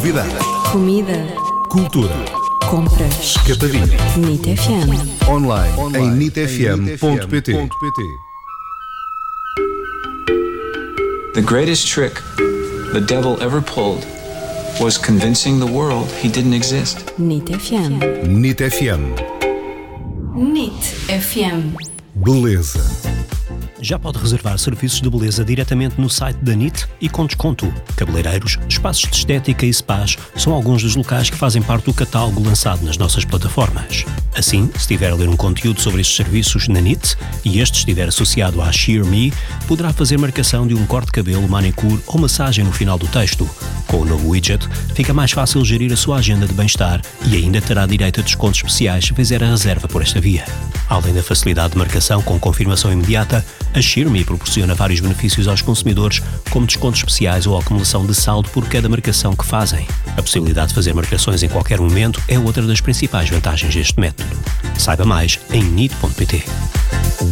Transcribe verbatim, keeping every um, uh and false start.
Novidade. Comida. Cultura. Compras. Escapadinha. NIT F M. Online, Online. em nit f m ponto p t. The greatest trick the devil ever pulled was convincing the world he didn't exist. NIT F M. NIT F M. NIT F M. Beleza. Já pode reservar serviços de beleza diretamente no site da N I T e com desconto. Cabeleireiros, espaços de estética e spas são alguns dos locais que fazem parte do catálogo lançado nas nossas plataformas. Assim, se estiver a ler um conteúdo sobre estes serviços na N I T e este estiver associado à Sheer Me, poderá fazer marcação de um corte de cabelo, manicure ou massagem no final do texto. Com o novo widget, fica mais fácil gerir a sua agenda de bem-estar e ainda terá direito a descontos especiais se fizer a reserva por esta via. Além da facilidade de marcação com confirmação imediata, a Sheer Me proporciona vários benefícios aos consumidores, como descontos especiais ou acumulação de saldo por cada marcação que fazem. A possibilidade de fazer marcações em qualquer momento é outra das principais vantagens deste método. Saiba mais em nit ponto p t.